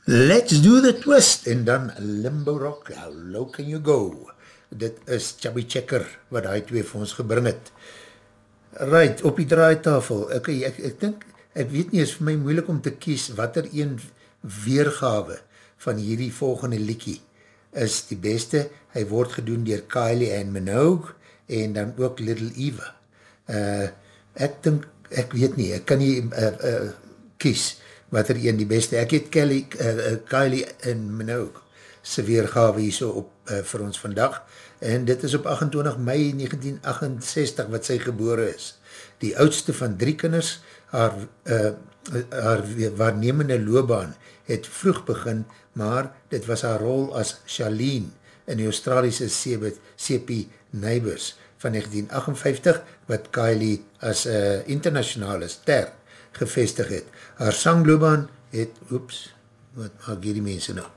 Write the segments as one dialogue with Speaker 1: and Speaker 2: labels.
Speaker 1: Let's do the twist, en dan Limbo Rock, how low can you go? Dit is Chubby Checker, wat hy twee vir ons gebring het. Right, op die draaitafel, ek dink, ek weet nie, is vir my moeilik om te kies, wat er een weergawe van hierdie volgende liekie is die beste. Hy word gedoen dier Kylie en Minogue, en dan ook Little Eva. Ek dink, ek weet nie, ek kan nie kies, wat er een die beste, ek het Kylie en Minogue se weergawe hier so op vir ons vandag, en dit is op 28 mei 1968 wat sy gebore is. Die oudste van 3 kinders, haar waarnemende loopbaan het vroeg begin, maar dit was haar rol as Charlene in die Australiese CP Neighbours van 1958, wat Kylie as internationale ster gevestig het. Haar sangloopbaan het, wat maak hierdie mense nou?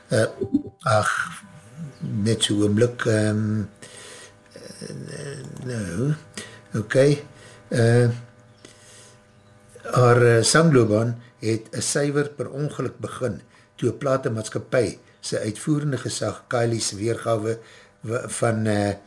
Speaker 1: Net so oomblik, nou, haar sangloopbaan het een syver per ongeluk begin, toe een platemaatskapie sy uitvoerende gesag Kylie's weergawe van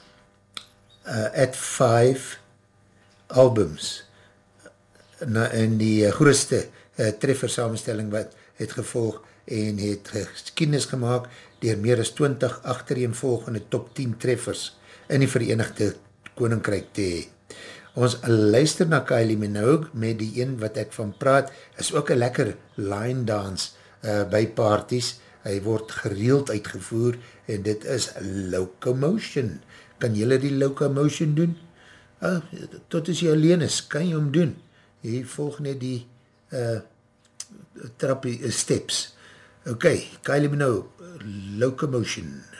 Speaker 1: At 5 albums in die grootste treffer samenstelling wat het gevolg en het geskiedenis gemaakt dier meer as 20 agtereenvolgende top 10 treffers in die Verenigde Koninkryk te hee. Ons luister na Kylie Minogue met die een wat ek van praat, is ook een lekker line dance by parties. Hy word gereeld uitgevoer en dit is Locomotion. Kan jylle die Locomotion doen? Tot as jy alleen is, kan jy hom doen. Jy volg net die trappie steps. Ok, Kylie Minogue, Locomotion.